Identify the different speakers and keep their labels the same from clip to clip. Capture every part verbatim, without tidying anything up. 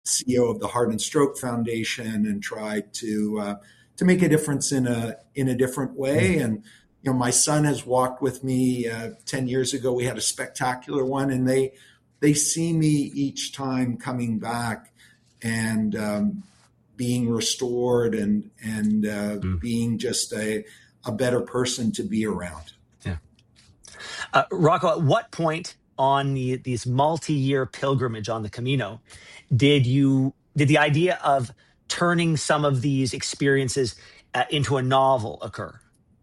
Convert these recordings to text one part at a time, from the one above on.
Speaker 1: C E O of the Heart and Stroke Foundation and try to uh, to make a difference in a in a different way. And you know, my son has walked with me uh, ten years ago. We had a spectacular one, and they they see me each time coming back and um, being restored and and uh, mm. being just a a better person to be around.
Speaker 2: Yeah, uh, Rocco. At what point on the these multi-year pilgrimage on the Camino did you did the idea of turning some of these experiences uh, into a novel occur?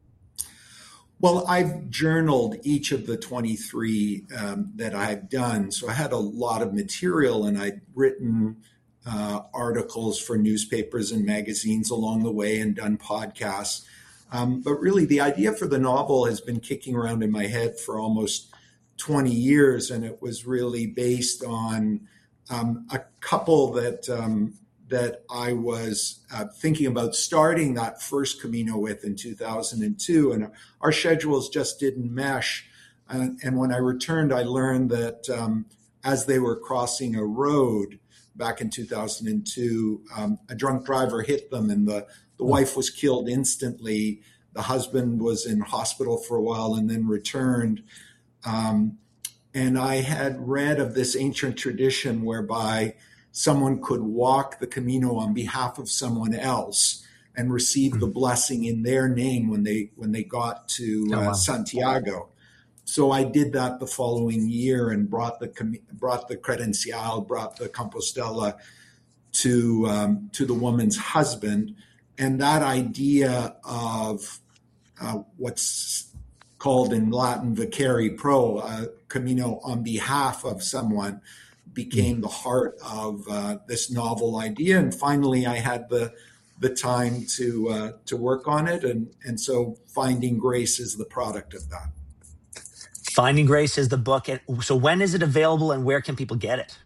Speaker 1: Well, I've journaled each of the twenty-three um, that I've done. So I had a lot of material, and I'd written uh, articles for newspapers and magazines along the way and done podcasts. Um, but really, the idea for the novel has been kicking around in my head for almost twenty years. And it was really based on um, a couple that um, that I was uh, thinking about starting that first Camino with in two thousand two, and our schedules just didn't mesh. And, and when I returned, I learned that um, as they were crossing a road back in two thousand two, um, a drunk driver hit them, and the, the wife was killed instantly. The husband was in hospital for a while and then returned. Um, and I had read of this ancient tradition whereby someone could walk the Camino on behalf of someone else and receive mm-hmm. the blessing in their name when they when they got to uh, oh, wow. Santiago. So I did that the following year and brought the brought the credencial, brought the Compostela to um, to the woman's husband, and that idea of uh, what's called in Latin vicari pro, uh, Camino on behalf of someone, became the heart of uh, this novel idea. And finally, I had the the time to uh, to work on it. And, and so Finding Grace is the product of that.
Speaker 2: Finding Grace is the book. And so when is it available and where can people get it?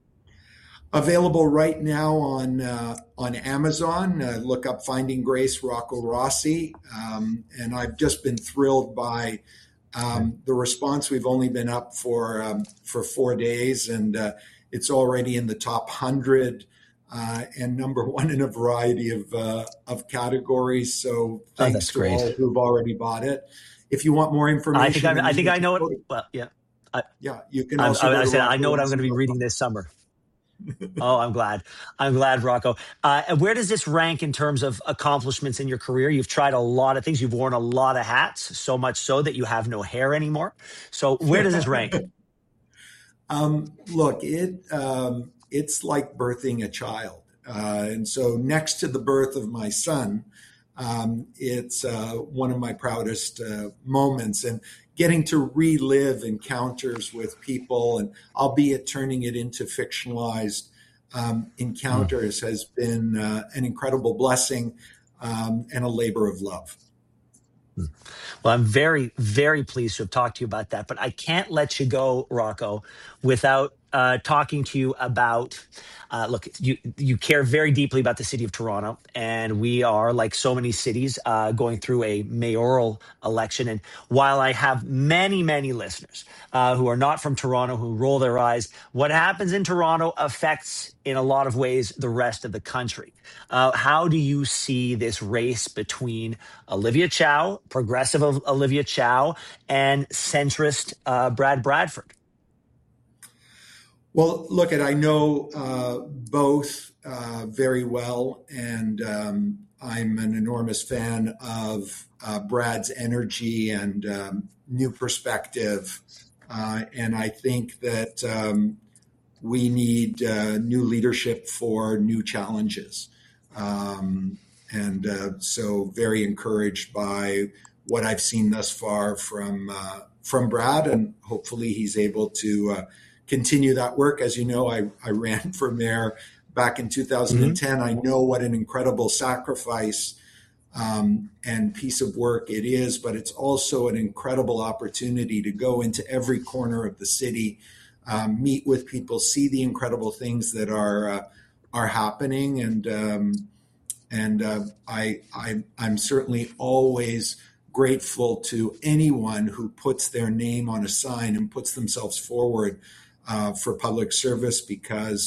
Speaker 1: Available right now on uh, on Amazon. Uh, look up Finding Grace, Rocco Rossi. Um, and I've just been thrilled by Um, the response. We've only been up for um, for four days, and uh, it's already in the top hundred uh, and number one in a variety of uh, of categories. So thanks oh, to great. all who've already bought it. If you want more information,
Speaker 2: I think I, I think I know it. Well, yeah, I,
Speaker 1: yeah. You can also.
Speaker 2: I, I said I know what I'm going to be reading this summer. Oh, I'm glad. I'm glad, Rocco. Uh, where does this rank in terms of accomplishments in your career? You've tried a lot of things. You've worn a lot of hats, so much so that you have no hair anymore. So where does this rank?
Speaker 1: um, look, it um, it's like birthing a child. Uh, and so next to the birth of my son, um, it's uh, one of my proudest uh, moments. And getting to relive encounters with people, and albeit turning it into fictionalized um, encounters, mm. has been uh, an incredible blessing um, and a labor of love.
Speaker 2: Well, I'm very, very pleased to have talked to you about that, but I can't let you go, Rocco, without uh, talking to you about, uh, look, you you care very deeply about the city of Toronto, and we are, like so many cities, uh, going through a mayoral election. And while I have many, many listeners uh, who are not from Toronto, who roll their eyes, what happens in Toronto affects, in a lot of ways, the rest of the country. Uh, how do you see this race between Olivia Chow, progressive Olivia Chow, and centrist uh, Brad Bradford?
Speaker 1: Well, look, at I know uh, both uh, very well, and um, I'm an enormous fan of uh, Brad's energy and um, new perspective. Uh, and I think that um, we need uh, new leadership for new challenges. Um, and uh, so very encouraged by what I've seen thus far from uh, from Brad, and hopefully he's able to uh, continue that work. As you know, I, I ran for mayor back in two thousand ten. Mm-hmm. I know what an incredible sacrifice um, and piece of work it is, but it's also an incredible opportunity to go into every corner of the city, um, meet with people, see the incredible things that are uh, are happening, and um, and uh, I, I I'm certainly always grateful to anyone who puts their name on a sign and puts themselves forward uh, for public service, because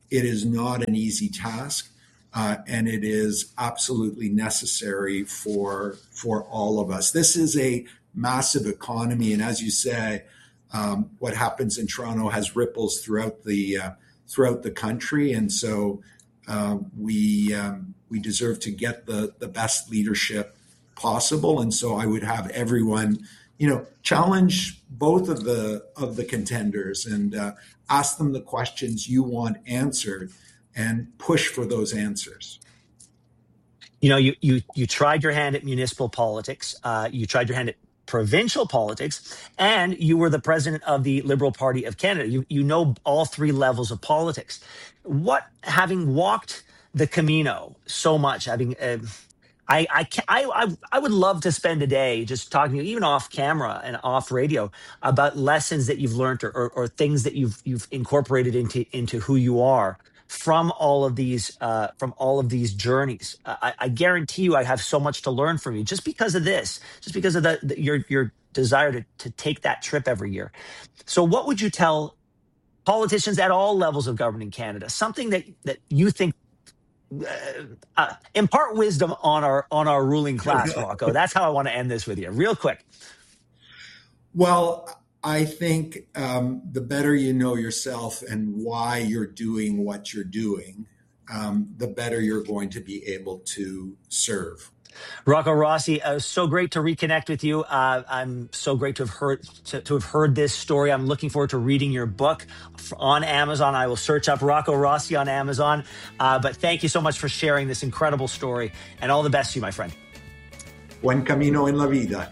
Speaker 1: it is not an easy task, uh, and it is absolutely necessary for for all of us. This is a massive economy, and as you say, um, what happens in Toronto has ripples throughout the uh, throughout the country, and so uh, we um, we deserve to get the the best leadership possible. And so I would have everyone, you know, challenge both of the of the contenders and uh, ask them the questions you want answered and push for those answers.
Speaker 2: You know, you you you tried your hand at municipal politics. Uh, you tried your hand at provincial politics, and you were the president of the Liberal Party of Canada. You you know all three levels of politics. What, having walked the Camino so much, having uh, I I, can, I I I would love to spend a day just talking to you, even off camera and off radio, about lessons that you've learned or, or, or things that you've you've incorporated into into who you are from all of these uh, from all of these journeys. I, I guarantee you, I have so much to learn from you just because of this, just because of the, the your your desire to to take that trip every year. So, what would you tell politicians at all levels of government in Canada? Something that that you think. Uh, uh, impart wisdom on our on our ruling class, Rocco. That's how I want to end this with you, real quick.
Speaker 1: Well, I think um, the better you know yourself and why you're doing what you're doing, um, the better you're going to be able to serve.
Speaker 2: Rocco Rossi, uh, so great to reconnect with you. Uh, I'm so great to have heard to, to have heard this story. I'm looking forward to reading your book on Amazon. I will search up Rocco Rossi on Amazon. Uh, but thank you so much for sharing this incredible story, and all the best to you, my friend.
Speaker 1: Buen camino en la vida.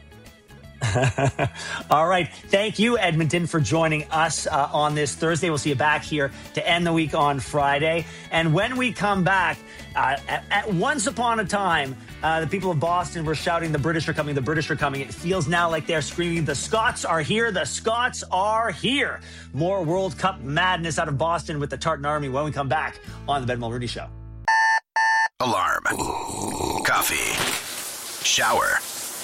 Speaker 2: All right. Thank you, Edmonton, for joining us uh, on this Thursday. We'll see you back here to end the week on Friday. And when we come back, uh, at, at once upon a time, uh, the people of Boston were shouting, "The British are coming, the British are coming." It feels now like they're screaming, "The Scots are here, the Scots are here." More World Cup madness out of Boston with the Tartan Army when we come back on the Ben Mulroney Show.
Speaker 3: Alarm. Coffee. Shower.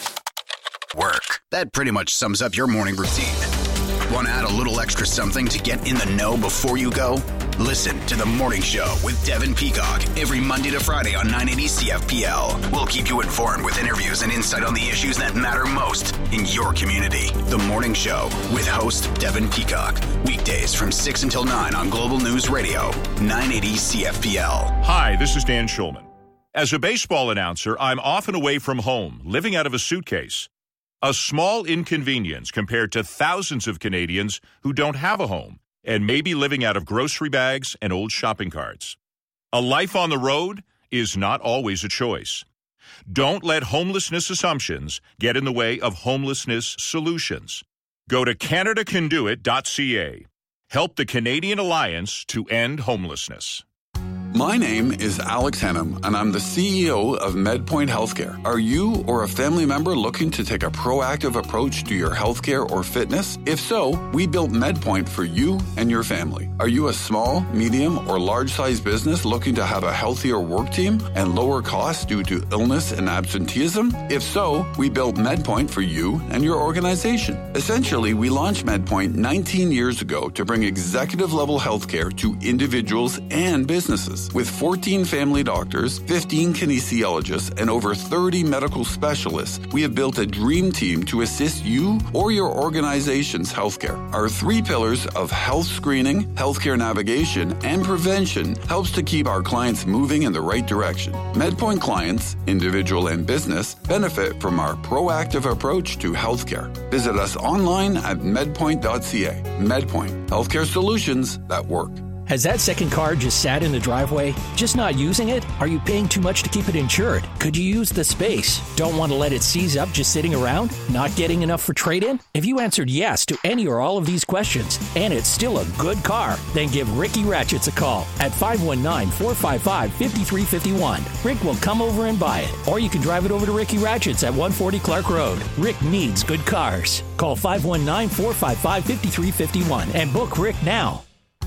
Speaker 3: Work. That pretty much sums up your morning routine. Want to add a little extra something to get in the know before you go? Listen to The Morning Show with Devin Peacock every Monday to Friday on nine eighty C F P L. We'll keep you informed with interviews and insight on the issues that matter most in your community. The Morning Show with host Devin Peacock. Weekdays from six until nine on Global News Radio, nine eighty C F P L.
Speaker 4: Hi, this is Dan Schulman. As a baseball announcer, I'm often away from home, living out of a suitcase. A small inconvenience compared to thousands of Canadians who don't have a home and may be living out of grocery bags and old shopping carts. A life on the road is not always a choice. Don't let homelessness assumptions get in the way of homelessness solutions. Go to canada can do it dot c a. Help the Canadian Alliance to End Homelessness.
Speaker 5: My name is Alex Hennam, and I'm the C E O of MedPoint Healthcare. Are you or a family member looking to take a proactive approach to your healthcare or fitness? If so, we built MedPoint for you and your family. Are you a small, medium, or large-sized business looking to have a healthier work team and lower costs due to illness and absenteeism? If so, we built MedPoint for you and your organization. Essentially, we launched MedPoint nineteen years ago to bring executive-level healthcare to individuals and businesses. With fourteen family doctors, fifteen kinesiologists, and over thirty medical specialists, we have built a dream team to assist you or your organization's healthcare. Our three pillars of health screening, healthcare navigation, and prevention helps to keep our clients moving in the right direction. MedPoint clients, individual and business, benefit from our proactive approach to healthcare. Visit us online at medpoint dot c a. MedPoint, healthcare solutions that work.
Speaker 6: Has that second car just sat in the driveway? Just not using it? Are you paying too much to keep it insured? Could you use the space? Don't want to let it seize up just sitting around? Not getting enough for trade-in? If you answered yes to any or all of these questions, and it's still a good car, then give Ricky Ratchets a call at five one nine, four five five, five three five one. Rick will come over and buy it. Or you can drive it over to Ricky Ratchets at one forty Clark Road. Rick needs good cars. Call five one nine, four five five, five three five one and book Rick now.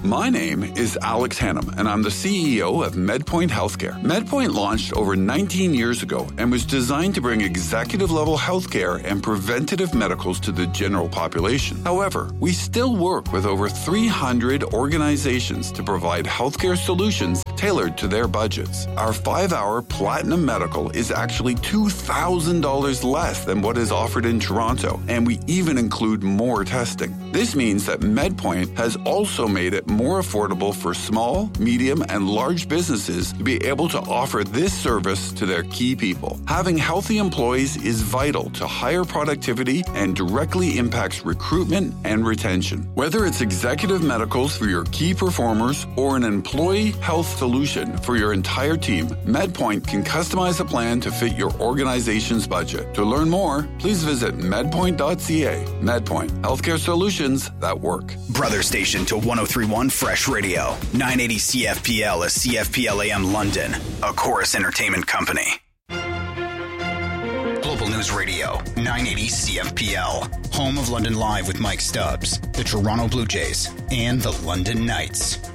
Speaker 5: My name is Alex Hannum, and I'm the C E O of MedPoint Healthcare. MedPoint launched over nineteen years ago and was designed to bring executive-level healthcare and preventative medicals to the general population. However, we still work with over three hundred organizations to provide healthcare solutions tailored to their budgets. Our five-hour Platinum Medical is actually two thousand dollars less than what is offered in Toronto, and we even include more testing. This means that MedPoint has also made it more affordable for small, medium, and large businesses to be able to offer this service to their key people. Having healthy employees is vital to higher productivity and directly impacts recruitment and retention. Whether it's executive medicals for your key performers or an employee health solution for your entire team, MedPoint can customize a plan to fit your organization's budget. To learn more, please visit medpoint dot c a. MedPoint, healthcare solutions that work.
Speaker 3: Brother station to one oh three point one Fresh Radio, nine eighty C F P L, a C F P L A M London, a Chorus Entertainment company. Global News Radio, nine eighty C F P L, home of London Live with Mike Stubbs, the Toronto Blue Jays, and the London Knights.